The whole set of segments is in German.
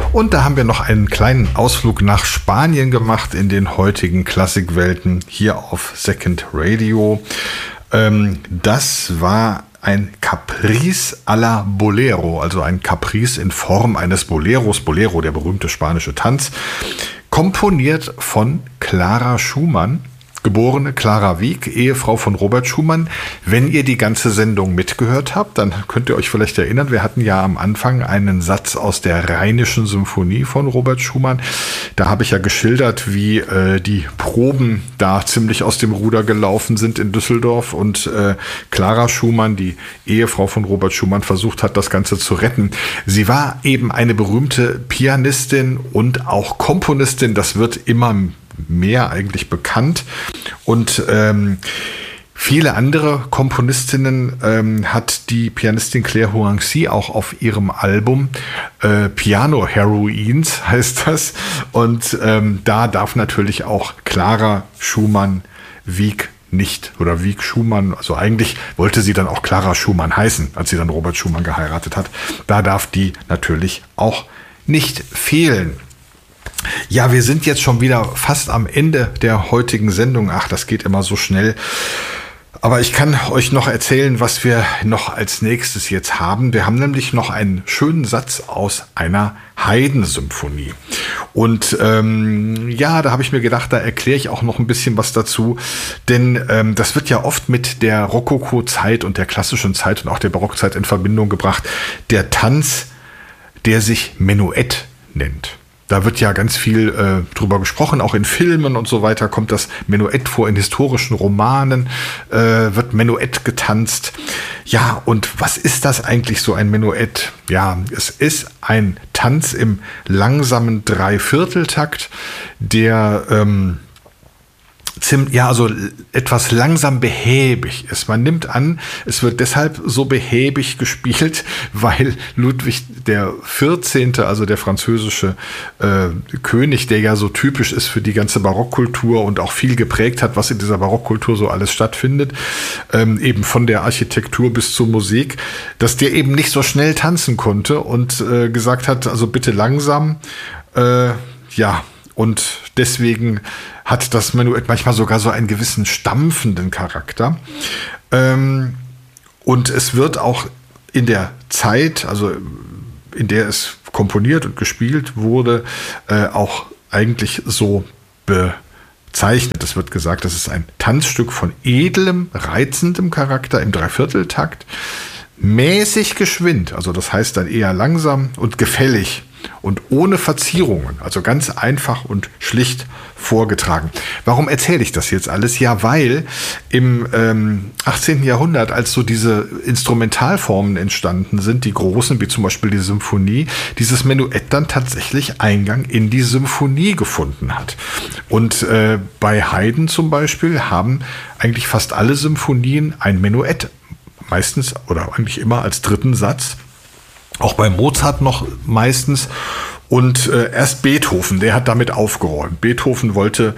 Und da haben wir noch einen kleinen Ausflug nach Spanien gemacht in den heutigen Klassikwelten hier auf Second Radio. Das war ein Caprice à la Bolero, also ein Caprice in Form eines Boleros. Bolero, der berühmte spanische Tanz, komponiert von Clara Schumann, geborene Clara Wieck, Ehefrau von Robert Schumann. Wenn ihr die ganze Sendung mitgehört habt, dann könnt ihr euch vielleicht erinnern, wir hatten ja am Anfang einen Satz aus der Rheinischen Symphonie von Robert Schumann. Da habe ich ja geschildert, wie die Proben da ziemlich aus dem Ruder gelaufen sind in Düsseldorf und Clara Schumann, die Ehefrau von Robert Schumann, versucht hat, das Ganze zu retten. Sie war eben eine berühmte Pianistin und auch Komponistin. Das wird immer mehr eigentlich bekannt. Und viele andere Komponistinnen hat die Pianistin Claire Hoancy auch auf ihrem Album Piano Heroines heißt das. Und da darf natürlich auch Clara Schumann Wieck nicht, oder Wieck Schumann, also eigentlich wollte sie dann auch Clara Schumann heißen, als sie dann Robert Schumann geheiratet hat. Da darf die natürlich auch nicht fehlen. Ja, wir sind jetzt schon wieder fast am Ende der heutigen Sendung. Ach, das geht immer so schnell. Aber ich kann euch noch erzählen, was wir noch als nächstes jetzt haben. Wir haben nämlich noch einen schönen Satz aus einer Haydn-Symphonie. Und ja, da habe ich mir gedacht, da erkläre ich auch noch ein bisschen was dazu. Denn das wird ja oft mit der Rokoko-Zeit und der klassischen Zeit und auch der Barockzeit in Verbindung gebracht. Der Tanz, der sich Menuett nennt. Da wird ja ganz viel drüber gesprochen, auch in Filmen und so weiter kommt das Menuett vor, in historischen Romanen wird Menuett getanzt. Ja, und was ist das eigentlich, so ein Menuett? Ja, es ist ein Tanz im langsamen Dreivierteltakt, der also etwas langsam behäbig ist. Man nimmt an, es wird deshalb so behäbig gespielt, weil Ludwig der 14., also der französische König, der ja so typisch ist für die ganze Barockkultur und auch viel geprägt hat, was in dieser Barockkultur so alles stattfindet, eben von der Architektur bis zur Musik, dass der eben nicht so schnell tanzen konnte und gesagt hat, also bitte langsam, und deswegen hat das Menuett manchmal sogar so einen gewissen stampfenden Charakter. Und es wird auch in der Zeit, also in der es komponiert und gespielt wurde, auch eigentlich so bezeichnet. Es wird gesagt, das ist ein Tanzstück von edlem, reizendem Charakter im Dreivierteltakt, mäßig geschwind, also das heißt dann eher langsam und gefällig und ohne Verzierungen, also ganz einfach und schlicht vorgetragen. Warum erzähle ich das jetzt alles? Ja, weil im 18. Jahrhundert, als so diese Instrumentalformen entstanden sind, die großen, wie zum Beispiel die Symphonie, dieses Menuett dann tatsächlich Eingang in die Symphonie gefunden hat. Und bei Haydn zum Beispiel haben eigentlich fast alle Symphonien ein Menuett, meistens oder eigentlich immer als dritten Satz. Auch bei Mozart noch meistens. Und erst Beethoven, der hat damit aufgeräumt. Beethoven wollte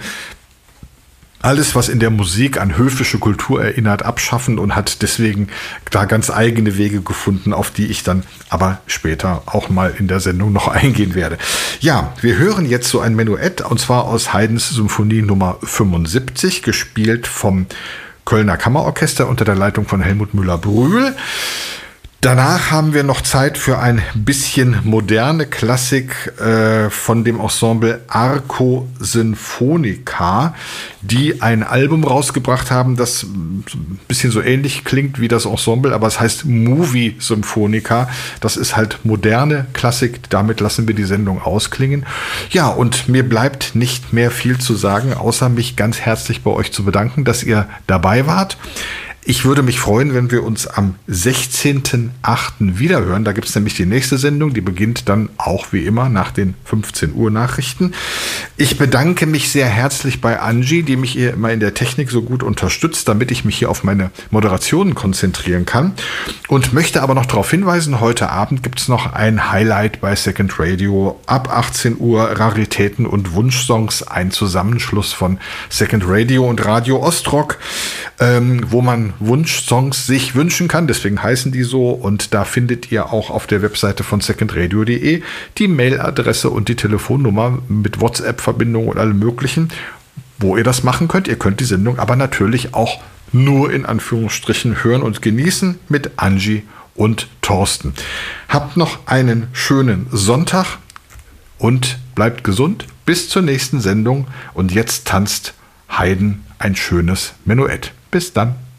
alles, was in der Musik an höfische Kultur erinnert, abschaffen und hat deswegen da ganz eigene Wege gefunden, auf die ich dann aber später auch mal in der Sendung noch eingehen werde. Ja, wir hören jetzt so ein Menuett, und zwar aus Haydns Symphonie Nummer 75, gespielt vom Kölner Kammerorchester unter der Leitung von Helmut Müller-Brühl. Danach haben wir noch Zeit für ein bisschen moderne Klassik von dem Ensemble Arco Sinfonica, die ein Album rausgebracht haben, das ein bisschen so ähnlich klingt wie das Ensemble, aber es heißt Movie Symphonica. Das ist halt moderne Klassik, damit lassen wir die Sendung ausklingen. Ja, und mir bleibt nicht mehr viel zu sagen, außer mich ganz herzlich bei euch zu bedanken, dass ihr dabei wart. Ich würde mich freuen, wenn wir uns am 16.08. wiederhören. Da gibt es nämlich die nächste Sendung, die beginnt dann auch wie immer nach den 15 Uhr Nachrichten. Ich bedanke mich sehr herzlich bei Angie, die mich hier immer in der Technik so gut unterstützt, damit ich mich hier auf meine Moderationen konzentrieren kann. Und möchte aber noch darauf hinweisen, heute Abend gibt es noch ein Highlight bei Second Radio. Ab 18 Uhr Raritäten und Wunschsongs, ein Zusammenschluss von Second Radio und Radio Ostrock. wo man Wunschsongs sich wünschen kann. Deswegen heißen die so. Und da findet ihr auch auf der Webseite von secondradio.de die Mailadresse und die Telefonnummer mit WhatsApp-Verbindung und allem Möglichen, wo ihr das machen könnt. Ihr könnt die Sendung aber natürlich auch nur in Anführungsstrichen hören und genießen mit Angie und Thorsten. Habt noch einen schönen Sonntag und bleibt gesund. Bis zur nächsten Sendung. Und jetzt tanzt Haydn ein schönes Menuett. Bis dann.